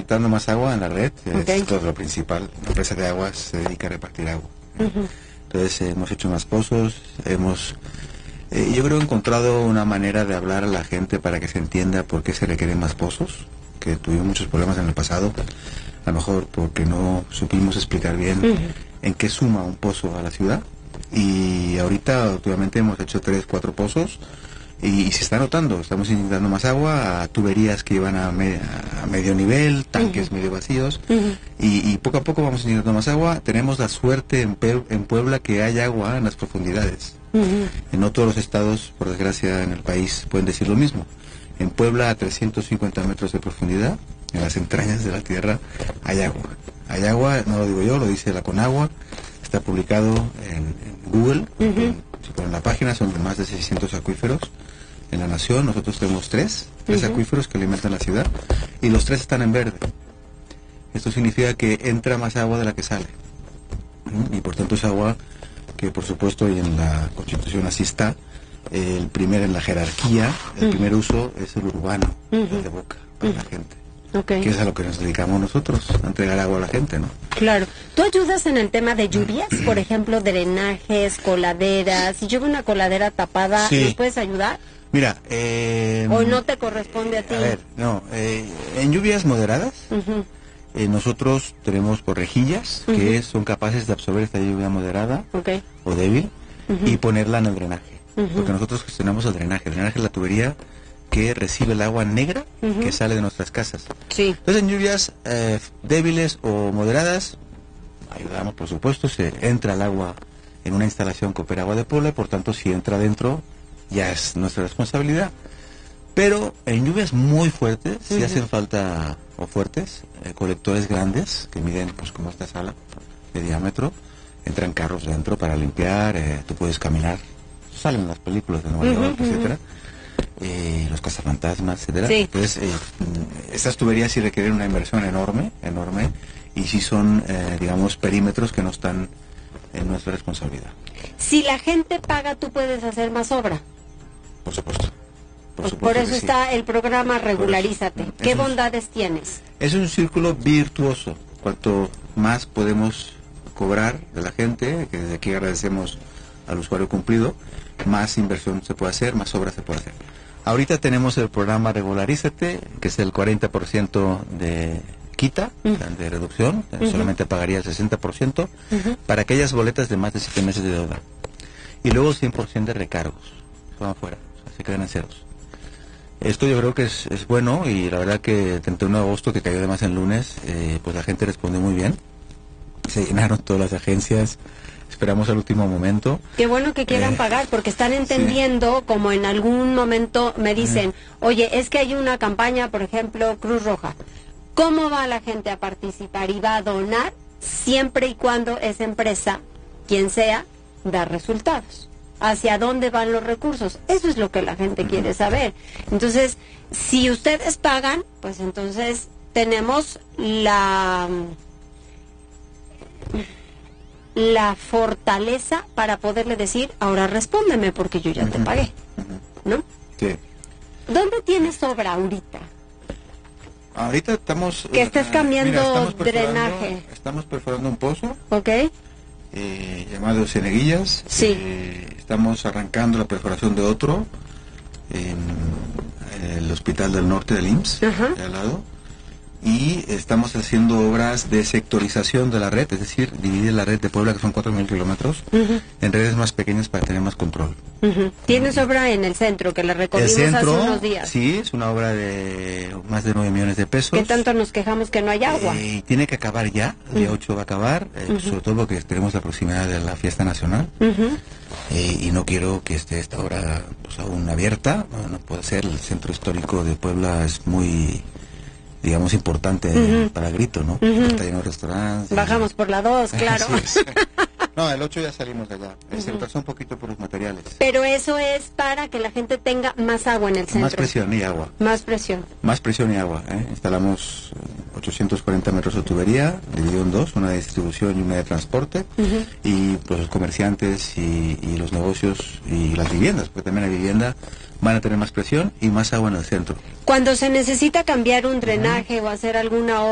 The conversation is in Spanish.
inyectando más agua en la red, esto es lo principal. La empresa de aguas se dedica a repartir agua. Entonces hemos hecho más pozos, yo creo encontrado una manera de hablar a la gente para que se entienda por qué se requieren más pozos, que tuvimos muchos problemas en el pasado, a lo mejor porque no supimos explicar bien en qué suma un pozo a la ciudad, y ahorita últimamente hemos hecho 3, 4 pozos, y se está notando, estamos inyectando más agua a tuberías que iban a medio nivel, tanques medio vacíos, y poco a poco vamos inyectando más agua. Tenemos la suerte en Puebla que hay agua en las profundidades. No todos los estados, por desgracia, en el país pueden decir lo mismo. En Puebla, a 350 metros de profundidad, en las entrañas de la tierra, hay agua. Hay agua, no lo digo yo, lo dice la Conagua, está publicado en Google, si ponen la página, son más de 600 acuíferos. En la nación nosotros tenemos 3 acuíferos que alimentan la ciudad, y los 3 están en verde. Esto significa que entra más agua de la que sale, y por tanto es agua que, por supuesto, y en la Constitución así está, en la jerarquía, el primer uso es el urbano, el de boca, para la gente. Que es a lo que nos dedicamos nosotros, a entregar agua a la gente, ¿no? Claro. ¿Tú ayudas en el tema de lluvias? Por ejemplo, drenajes, coladeras. Si yo veo una coladera tapada, ¿nos puedes ayudar? Mira, ¿o no te corresponde a ti? A ver, no, en lluvias moderadas, nosotros tenemos por rejillas que son capaces de absorber esta lluvia moderada o débil y ponerla en el drenaje. Porque nosotros gestionamos el drenaje. El drenaje es la tubería que recibe el agua negra que sale de nuestras casas. Entonces, en lluvias débiles o moderadas, ayudamos, por supuesto. Se entra el agua en una instalación que opera Agua de Puebla, y por tanto, si entra dentro, ya es nuestra responsabilidad. Pero en lluvias muy fuertes, si hacen falta, o fuertes, colectores grandes, que miden pues como esta sala de diámetro, entran carros dentro para limpiar, tú puedes caminar, salen las películas de Nueva York, etcétera, los cazafantasmas, etcétera. Entonces, estas tuberías sí requieren una inversión enorme, y sí son, digamos, perímetros que no están en nuestra responsabilidad. Si la gente paga, ¿tú puedes hacer más obra? Por supuesto. Por eso está el programa Regularízate. ¿Qué bondades tienes? Es un círculo virtuoso. Cuanto más podemos cobrar de la gente, que desde aquí agradecemos al usuario cumplido, más inversión se puede hacer, más obra se puede hacer. Ahorita tenemos el programa Regularízate, que es el 40% de quita, de reducción, solamente pagaría el 60%, para aquellas boletas de más de 7 meses de deuda. Y luego 100% de recargos, son afuera, o sea, se quedan en ceros. Esto yo creo que es bueno, y la verdad que el 31 de agosto, que cayó además en lunes, pues la gente respondió muy bien. Se llenaron todas las agencias, esperamos al último momento. Qué bueno que quieran pagar, porque están entendiendo, como en algún momento me dicen, oye, es que hay una campaña, por ejemplo, Cruz Roja. ¿Cómo va la gente a participar y va a donar siempre y cuando esa empresa, quien sea, da resultados? ¿Hacia dónde van los recursos? Eso es lo que la gente quiere saber. Entonces, si ustedes pagan, pues entonces tenemos la fortaleza para poderle decir, ahora respóndeme porque yo ya te pagué, ¿no? Sí. ¿Dónde tienes obra ahorita? Ahorita estamos... Que estés cambiando drenaje. Estamos perforando un pozo. Llamado Cieneguillas. Estamos arrancando la perforación de otro en el Hospital del Norte del IMSS, de al lado. Y estamos haciendo obras de sectorización de la red, es decir, dividir la red de Puebla, que son 4.000 kilómetros, en redes más pequeñas para tener más control. Tienes obra en el centro, que la recorrimos hace unos días. Sí, es una obra de más de 9 millones de pesos. ¿Qué tanto nos quejamos que no hay agua? Tiene que acabar ya, el día 8 va a acabar, sobre todo porque tenemos la proximidad de la fiesta nacional, y no quiero que esté esta obra pues, aún abierta, no puede ser, el centro histórico de Puebla es muy... digamos, importante para Grito, ¿no? Está lleno de restaurantes. Bajamos por la 2, claro. No, el 8 ya salimos de allá. Se retrasó un poquito por los materiales. Pero eso es para que la gente tenga más agua en el centro. Más presión y agua. Más presión. Más presión y agua. Instalamos 840 metros de tubería, dividido en dos, una de distribución y una de transporte. Y pues los comerciantes y los negocios y las viviendas, porque también la vivienda, van a tener más presión y más agua en el centro. Cuando se necesita cambiar un drenaje o hacer alguna